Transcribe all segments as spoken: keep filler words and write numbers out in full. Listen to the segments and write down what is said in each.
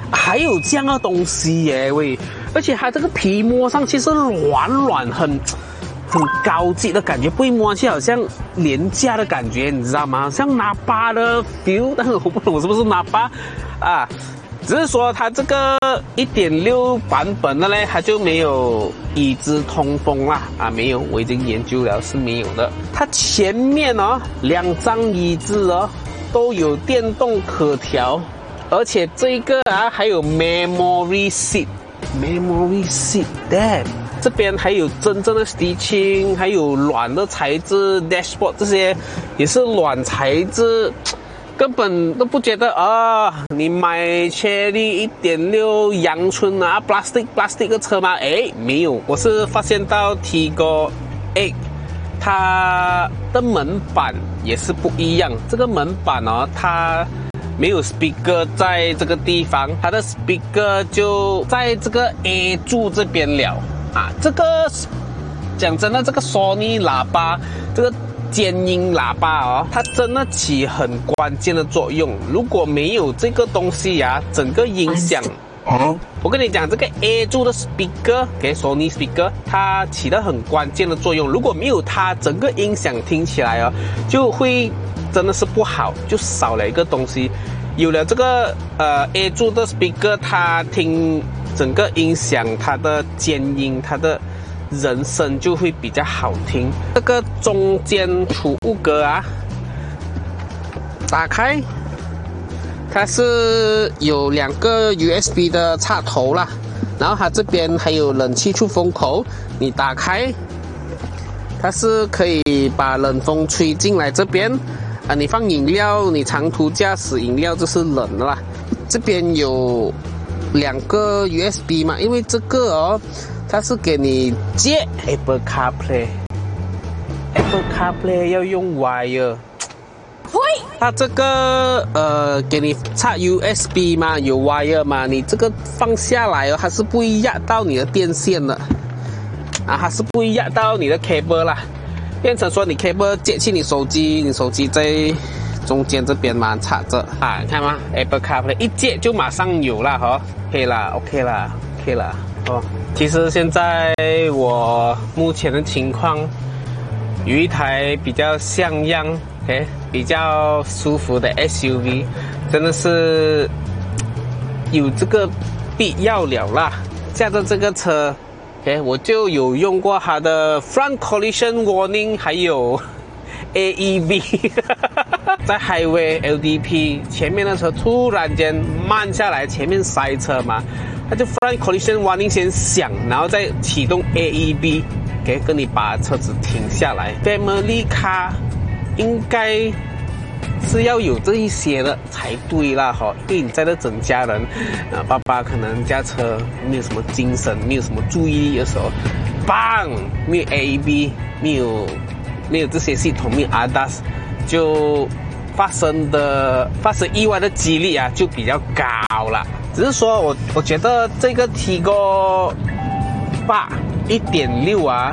还有这样的东西耶喂！而且它这个皮摸上去是软软很很高级的感觉，不会摸上去好像廉价的感觉，你知道吗？像拿巴的 feel， 但是我不懂是不是拿巴啊。只是说它这个 一点六 版本的呢，它就没有椅子通风啦啊，没有，我已经研究了是没有的。它前面哦两张椅子哦都有电动可调，而且这个啊还有 memory seat，memory seat damn。这边还有真正的 stitching， 还有软的材质 ，dashboard 这些也是软材质。根本都不觉得啊！你买 Chery 一点六阳春啊 ，plastic plastic 的车吗？诶，没有，我是发现到 Tiggo eight 它的门板也是不一样。这个门板哦，它没有 speaker 在这个地方，它的 speaker 就在这个 A 柱这边了啊。这个讲真的，这个 Sony 喇叭这个。尖音喇叭哦，它真的起很关键的作用。如果没有这个东西呀、啊，整个音响，哦，我跟你讲，这个 A 柱的 speaker， 给 Sony speaker， 它起到很关键的作用。如果没有它，整个音响听起来哦，就会真的是不好，就少了一个东西。有了这个呃 A 柱的 speaker， 它听整个音响，它的尖音，它的。人声就会比较好听。这个中间储物格啊，打开，它是有两个 U S B 的插头啦，然后它这边还有冷气出风口，你打开，它是可以把冷风吹进来这边啊。你放饮料，你长途驾驶饮料就是冷的啦。这边有两个 U S B 嘛，因为这个哦。它是给你接 Apple CarPlay，Apple CarPlay 要用 wire。它这个呃给你插 U S B 嘛，有 wire 嘛，你这个放下来哦，它是不会压到你的电线的，啊，它是不会压到你的 cable 啦，变成说你 cable 接去你手机，你手机在中间这边嘛插着啊，看吗 ？Apple CarPlay 一接就马上有了哈，可以啦 ，OK 啦 ，OK 啦。哦，其实现在我目前的情况，有一台比较像样，哎，比较舒服的 S U V， 真的是有这个必要了啦。驾着这个车，哎，我就有用过它的 Front Collision Warning， 还有 A E B， 在 Highway L D P 前面的车突然间慢下来，前面塞车嘛。它就 front collision warning 先响，然后再启动 A E B， 给跟你把车子停下来。Family car 应该是要有这一些的才对啦哈，因为你在这整家人，啊，爸爸可能驾车没有什么精神，没有什么注意力的时候，bang，没有 A E B， 没有没有这些系统，没有 A D A S， 就发生的发生意外的几率啊就比较高了。只是说我我觉得这个 Tiggo 八 一点六 啊，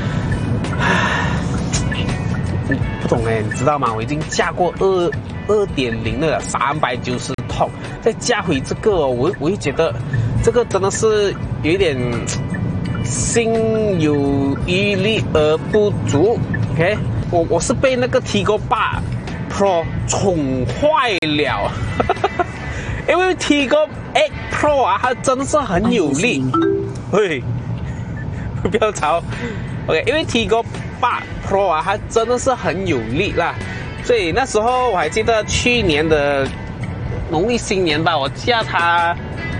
不懂哎，你知道吗？我已经驾过二 二点零 的三百九十痛，再加回这个、哦，我我会觉得这个真的是有一点心有余力而不足。OK， 我我是被那个 Tiggo 八 Pro 宠坏了。因为 Tiggo eight Pro 啊，它真的是很有力。喂，不要吵。OK， 因为 Tiggo 八 Pro 啊，它真的是很有力啦。所以那时候我还记得去年的农历新年吧，我驾它，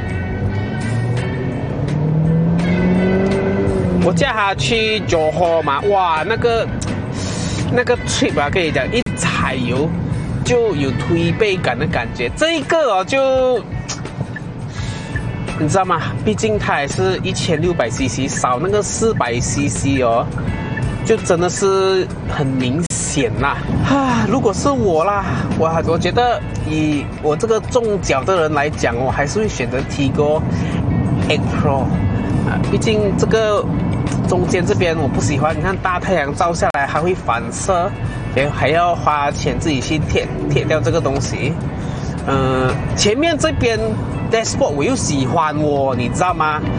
我驾它去 Johor 嘛，哇，那个那个 trip 啊，跟你讲，一踩油。就有推背感的感觉，这一个哦，就你知道吗？毕竟它也是一千六百 C C， 少那个四百 C C 哦，就真的是很明显啦。啊，如果是我啦，我我觉得以我这个中脚的人来讲，我还是会选择 Tiggo eight Pro 啊，毕竟这个中间这边我不喜欢，你看大太阳照下来还会反射。哎，还要花钱自己去贴贴掉这个东西。嗯、呃，前面这边 dashboard 我又喜欢哦，你知道吗？